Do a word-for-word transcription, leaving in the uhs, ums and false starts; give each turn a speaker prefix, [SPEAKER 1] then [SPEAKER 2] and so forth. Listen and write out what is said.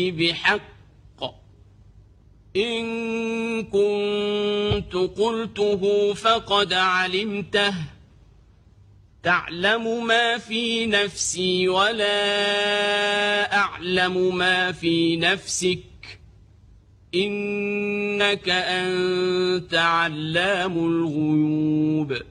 [SPEAKER 1] بحق إن كنت قلته فقد علمته تعلم ما في نفسي ولا أعلم ما في نفسك إنك أنت علام الغيوب